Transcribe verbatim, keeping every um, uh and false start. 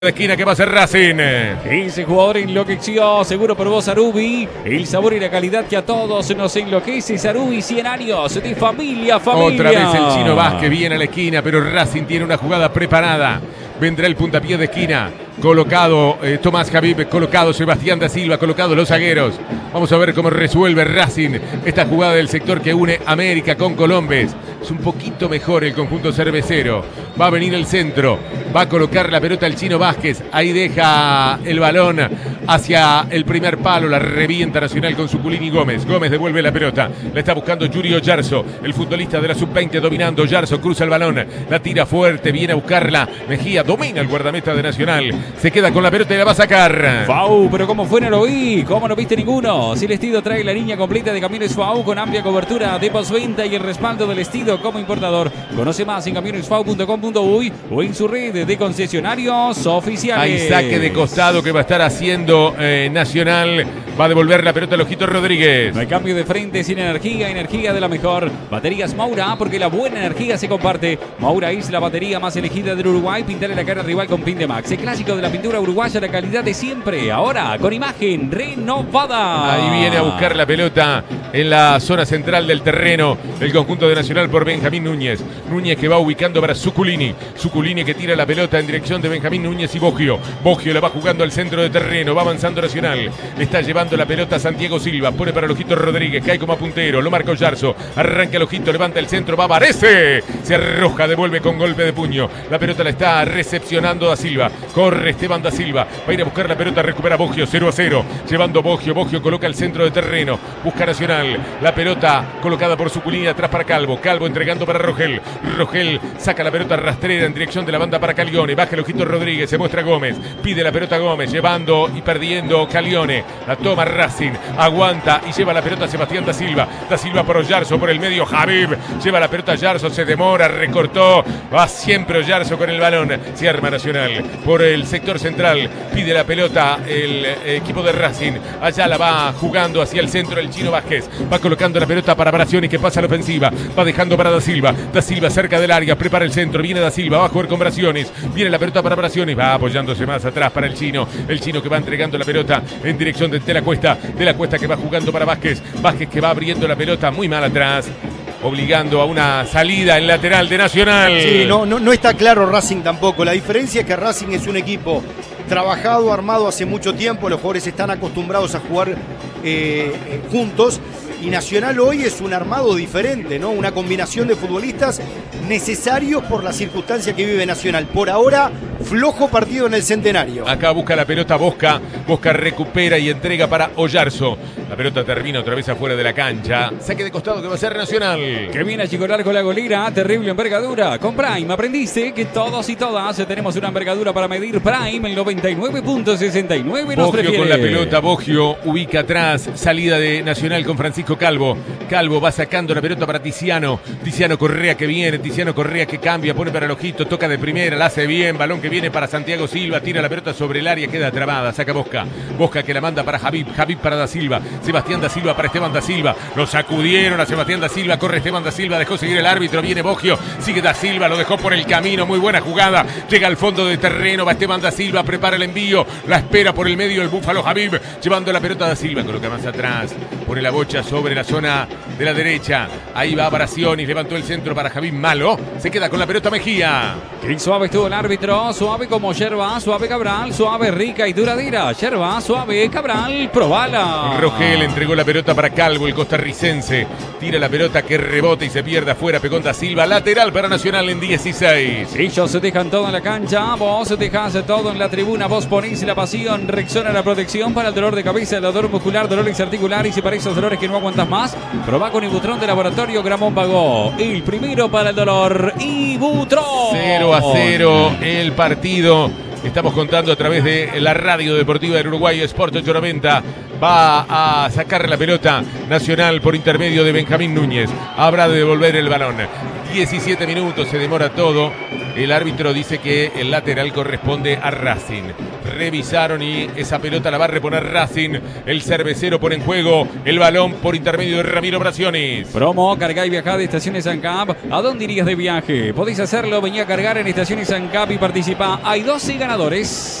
de esquina que va a ser Racing. Ese jugador enloqueció, seguro por vos, Sarubi. El sabor y la calidad que a todos nos enloquece. Sarubi, cien años de familia, familia. Otra vez el Chino Vázquez viene a la esquina, pero Racing tiene una jugada preparada. Vendrá el puntapié de esquina. Colocado eh, Tomás Javib, colocado Sebastián da Silva, colocado los zagueros. Vamos a ver cómo resuelve Racing esta jugada del sector que une América con Colombes. Es un poquito mejor el conjunto cervecero. Va a venir el centro. Va a colocar la pelota el Chino Vázquez. Ahí deja el balón hacia el primer palo. La revienta Nacional con Suculini Gómez. Gómez devuelve la pelota. La está buscando Yuri Oyarzo, el futbolista de la sub veinte dominando. Oyarzo cruza el balón. La tira fuerte. Viene a buscarla. Mejía domina el guardameta de Nacional. Se queda con la pelota y la va a sacar. Fau, pero ¿cómo fue? No lo vi. ¿Cómo no viste ninguno? Si el Estido trae la línea completa de camiones Fau con amplia cobertura de postventa y el respaldo del Estido como importador. Conoce más en camiones fau punto com punto uy o en su red de concesionarios oficiales. Hay saque de costado que va a estar haciendo eh, Nacional. Va a devolver la pelota a Ojito Rodríguez. No hay cambio de frente sin energía. Energía de la mejor. Baterías Maura, porque la buena energía se comparte. Maura es la batería más elegida del Uruguay. Pintarle la cara rival con Pindemax. El clásico de la pintura uruguaya, la calidad de siempre. Ahora con imagen renovada. Ahí viene a buscar la pelota en la zona central del terreno el conjunto de Nacional por Benjamín Núñez. Núñez que va ubicando para Suculini. Suculini que tira la pelota en dirección de Benjamín Núñez y Boggio. Boggio la va jugando al centro de terreno. Va avanzando Nacional. Le está llevando la pelota a Santiago Silva. Pone para el Ojito Rodríguez. Cae como puntero. Lo marca Oyarzo. Arranca el Ojito. Levanta el centro. Va Varese. Se arroja. Devuelve con golpe de puño. La pelota la está recepcionando da Silva. Corre Esteban da Silva. Va a ir a buscar la pelota. Recupera Boggio. cero a cero. Llevando Boggio. Boggio coloca el centro de terreno. Busca Nacional. La pelota colocada por Suculini atrás para Calvo. Calvo entregando para Rogel. Rogel saca la pelota rastrera en dirección de la banda para Calione. Baja el Ojito Rodríguez. Se muestra Gómez. Pide la pelota Gómez. Llevando y perdiendo Calione. La toma Racing. Aguanta y lleva la pelota a Sebastián da Silva. Da Silva por Oyarzo. Por el medio Javib. Lleva la pelota a Oyarzo. Se demora. Recortó. Va siempre Oyarzo con el balón. Se arma Nacional. Por el sector central. Pide la pelota el equipo de Racing. Allá la va jugando hacia el centro el Chino Vázquez. Va colocando la pelota para Bracioni que pasa a la ofensiva. Va dejando para da Silva. Da Silva cerca del área. Prepara el centro. Viene da Silva. Va a jugar con Braciones. Viene la pelota para Braciones. Va apoyándose más atrás para el Chino. El Chino que va entregando la pelota en dirección de, de la Cuesta. De la Cuesta que va jugando para Vázquez. Vázquez que va abriendo la pelota muy mal atrás. Obligando a una salida en lateral de Nacional. Sí, no, no, no está claro Racing tampoco. La diferencia es que Racing es un equipo trabajado, armado hace mucho tiempo. Los jugadores están acostumbrados a jugar eh, eh, juntos. Y Nacional hoy es un armado diferente, ¿no? Una combinación de futbolistas necesarios por la circunstancia que vive Nacional. Por ahora, flojo partido en el Centenario. Acá busca la pelota Bosca. Bosca recupera y entrega para Oyarzo. La pelota termina otra vez afuera de la cancha. Saque de costado que va a ser Nacional. Que viene a chicolar con la golera. Terrible envergadura. Con Prime aprendiste que todos y todas tenemos una envergadura para medir. Prime el noventa y nueve punto sesenta y nueve nos Boggio prefiere. con la pelota. Boggio ubica atrás. Salida de Nacional con Francisco Calvo. Calvo va sacando la pelota para Tiziano. Tiziano Correa que viene. Tiziano Correa que cambia. Pone para el Ojito. Toca de primera. La hace bien. Balón que viene para Santiago Silva. Tira la pelota sobre el área. Queda trabada. Saca Bosca. Bosca que la manda para Javib. Javib para da Silva. Sebastián da Silva para Esteban da Silva. Lo sacudieron a Sebastián da Silva. Corre Esteban da Silva. Dejó seguir el árbitro. Viene Boggio. Sigue da Silva. Lo dejó por el camino. Muy buena jugada. Llega al fondo de terreno. Va Esteban da Silva. Prepara el envío. La espera por el medio el Búfalo Javib. Llevando la pelota a da Silva. Coloca más atrás. Pone la bocha sobre la zona de la derecha. Ahí va Bracionis. Levantó el centro para Javib. Malo. Se queda con la pelota Mejía. Qué suave estuvo el árbitro. Suave como yerba. Suave Cabral. Suave, rica y duradera. Yerba, suave, Cabral. Probala. Rogel entregó la pelota para Calvo, el costarricense. Tira la pelota que rebota y se pierde afuera. Pegón da Silva. Lateral para Nacional en dieciséis. Ellos se dejan todo en la cancha. Vos dejás todo en la tribuna. Vos ponés la pasión. Rexona la protección para el dolor de cabeza, el dolor muscular, dolores articulares y para esos dolores que no aguantas más. Probá con Ibutrón de Laboratorio Gramón Pagó. El primero para el dolor. Ibutrón. cero a cero el partido. Estamos contando a través de la radio deportiva del Uruguay, Sport ochocientos noventa. Va a sacar la pelota Nacional por intermedio de Benjamín Núñez. Habrá de devolver el balón. diecisiete minutos, se demora todo. El árbitro dice que el lateral corresponde a Racing. Revisaron y esa pelota la va a reponer Racing. El cervecero pone en juego el balón por intermedio de Ramiro Braccionis. Promo, cargá y viajá de Estaciones ANCAP. ¿A dónde irías de viaje? Podéis hacerlo, venía a cargar en Estaciones ANCAP y participá. Hay doce ganadores.